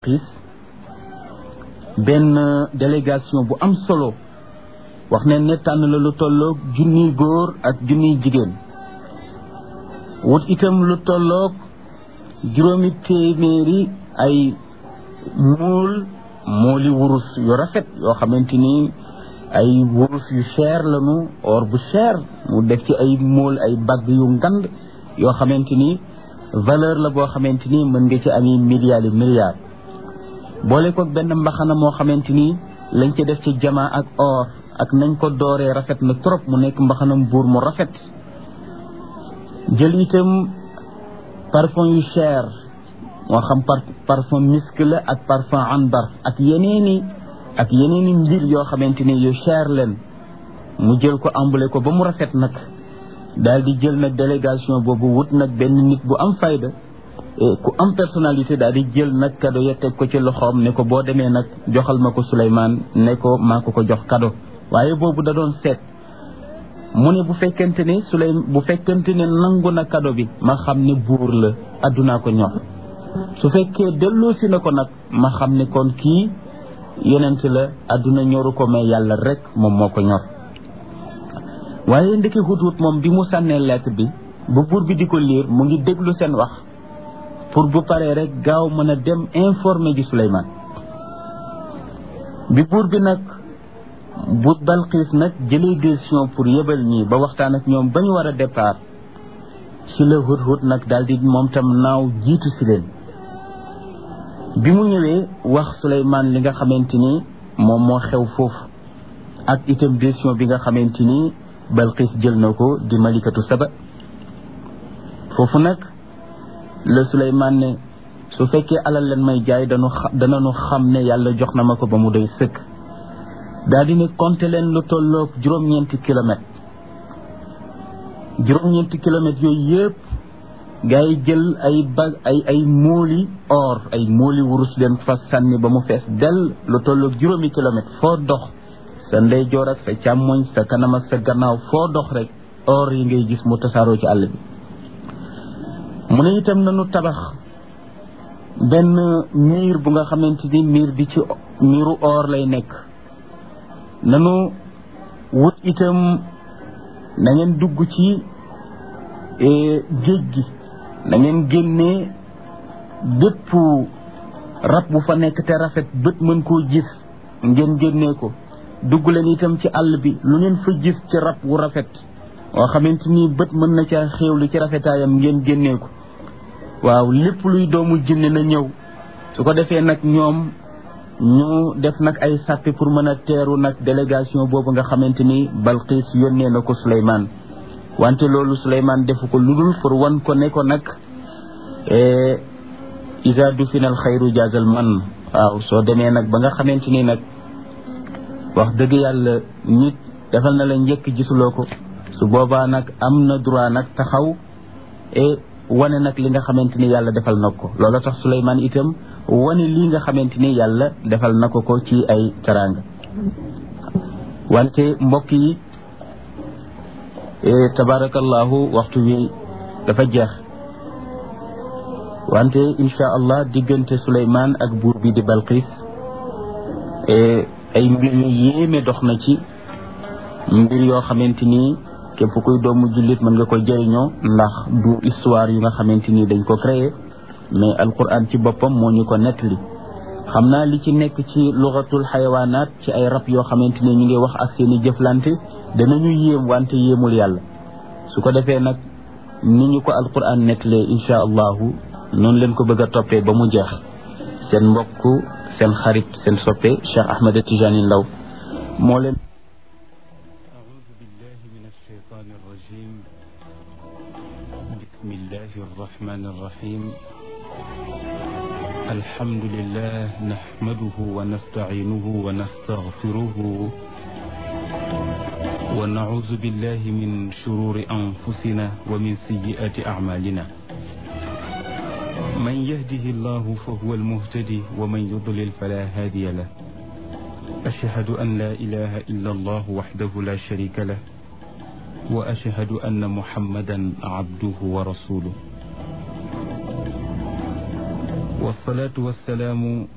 Balqis benn délégation bu am solo wax ne tànn la lu tolloog junniy góor ak junniy jigéen wut itam lu tolloog juróomi téeméeri ay mooli wurus yu rafet yoo xamante ni ay wurus yu cher lañu or bu cher mu def ci ay mool ay bagg yu ngand yoo xamante ni valeur la boo xamante ni mën nga ci ami milliards boole ko benn mbaxana moo xamante ni lañ ci def ci jamaa ak or ak nañ ko dooree rafet na trop mu nekk mbaxanam buur mu rafet jël itam parfum yu cher moo xam parfum misk la ak parfum ambar ak yeneeni mbir yoo xamante ni yu cher leen mu jël ko emballé ko ba mu rafet nag daal di jël nag délégation boobu wut nag benn nit bu am fayda ku am personnalité daal di jël nag cadeau ya teg ko ci loxoom ne ko boo demee nag joxal ma ko Souleymane ne ko maa ko jox cadeau waaye boobu da doon seet mu ne bu fekkente ne nangu na cadeau bi ma xam ne buur la addunaa ko ñor su fekkee delloosi na ko nag ma xam ne kon kii yonent la adduna ñoru ko mais yàlla rek moom moo ko ñor waaye ndeke Hudhud moom bi mu sànnee lettre bi bu buur bi di ko liir mu ngi déglu seen wax pour bu paree rek gaaw mën a dem informer ji Souleymane bi buur bi nag bu Balqis nag jëlee décision pour yebal ñii ba waxtaan ak ñoom ba ñu war a départ ci la Hudhud nag daal di moom tam naaw jiitu si leen bi mu ñëwee wax Souleymane li nga xamante ni moom moo xew foofu ak itam décision bi nga xamante ni Balqis jël na ko di malikatu Saba foofu nag la Souleymane ne su fekkee alal leen may jaay danañu xam ne yàlla jox na ma ko ba mu doy sëkk daal di ne compter leen lu tolloog juróom-ñeenti kilomètres yooyu yëpp gaa yi jël ay mooli or ay mooli wurus leen fa sànni ba mu fees dell lu tolloog juróomi kilomètres foo dox sa ndeyjoor ak sa càmmoñ sa kanam ak sa gannaaw foo dox rek or yi ngay gis mu tasaaroo ci àll bi mu ne itam nanu tabax benn miir bu nga xamante ni miir bi ci miiru or lay nekk nanu wut itam na ngeen dugg ci géej gi na ngeen génnee bépp rab bu fa nekk te rafet bët mën koo gis ngeen génnee ko dugg leen itam ci àll bi lu ngeen fa gis ci rab wu rafet oo xamante ni bët mën na ca xéewlu ci rafetaayam ngeen génnee ko waaw lépp luy doomu jinne na ñëw su ko defee nag ñoom ñu def nag ay sàppi pour mën a teeru nag délégation boobu nga xamante ni Balqis yónnee na ko Souleymane wante loolu Souleymane defu ko ludul pour wan ko ne ko nag isa du final xayru jaazal man waaw soo demee nag ba nga xamante ni nag wax dëgg yàlla nit defal na la njëkk gisuloo ko su boobaa nag am na droit nag taxaw wane nag li nga xamante ni yàlla defal na ko loolu tax Souleymane itam wane lii nga xamante ni yàlla defal na ko ci ay teraanga wante mbokk yi tabarakallahu waxtu wi dafa jeex wante insha allah diggante Souleymane ak buur bi di Balqis ay mbir yu yéeme dox na ci mbir yoo xamante ni képp kuy doomu jullit mën nga ko jëriñoo ndax du histoire yu nga xamante ni dañ ko créé mais alquran ci boppam moo ñu ko nettali xam naa li ci nekk ci lugatul xayawaanaat ci ay rab yoo xamante ni ñu ngi wax ak seen i jëflante danañu yéem wante yéemul yàlla su ko defee nag ni ñu ko alquran nettalee insha allahu noonu leen ko bëgg a toppee ba mu jeex seen mbokk seen xarit seen soppe Cheikh Ahmed Tidiane Ndao moo leen بسم الله الرحمن الرحيم الحمد لله نحمده ونستعينه ونستغفره ونعوذ بالله من شرور أنفسنا ومن سيئات أعمالنا من يهده الله فهو المهتدي ومن يضلل فلا هادي له أشهد أن لا إله إلا الله وحده لا شريك له وأشهد أن محمدا عبده ورسوله والصلاة والسلام